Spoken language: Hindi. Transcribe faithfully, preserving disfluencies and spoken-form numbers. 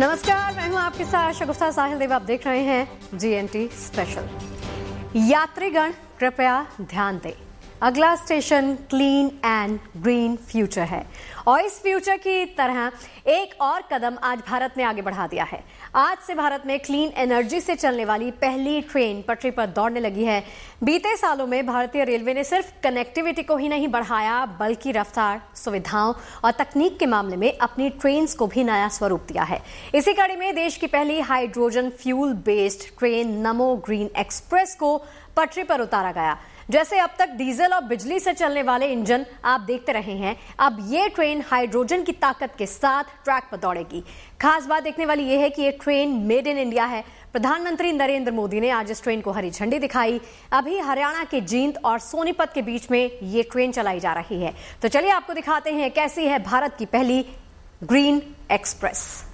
नमस्कार, मैं हूं आपके साथ शगुफ्ता साहिल देव। आप देख रहे हैं जीएनटी स्पेशल। यात्रीगण कृपया ध्यान दें, अगला station clean and green future है और इस फ्यूचर की तरह एक और कदम आज भारत ने आगे बढ़ा दिया है। आज से भारत में क्लीन एनर्जी से चलने वाली पहली ट्रेन पटरी पर दौड़ने लगी है। बीते सालों में भारतीय रेलवे ने सिर्फ कनेक्टिविटी को ही नहीं बढ़ाया, बल्कि रफ्तार, सुविधाओं और तकनीक के मामले में अपनी ट्रेन्स को भी नया स्वरूप दिया है। इसी कड़ी में देश की पहली हाइड्रोजन फ्यूल बेस्ड ट्रेन नमो ग्रीन एक्सप्रेस को पटरी पर उतारा गया। जैसे अब तक डीजल और बिजली से चलने वाले इंजन आप देखते रहे हैं, अब ये ट्रेन हाइड्रोजन की ताकत के साथ ट्रैक पर दौड़ेगी। खास बात देखने वाली ये है कि ये ट्रेन मेड इन इंडिया है। प्रधानमंत्री नरेंद्र मोदी ने आज इस ट्रेन को हरी झंडी दिखाई। अभी हरियाणा के जींद और सोनीपत के बीच में ये ट्रेन चलाई जा रही है। तो चलिए आपको दिखाते हैं कैसी है भारत की पहली ग्रीन एक्सप्रेस।